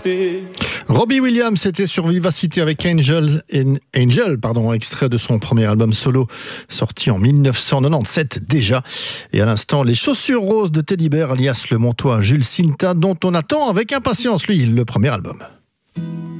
Robbie Williams était sur Vivacité avec Angel, extrait de son premier album solo sorti en 1997 déjà. Et à l'instant, les chaussures roses de Teddy Bear alias le Montois Jules Cinta, dont on attend avec impatience, lui, le premier album.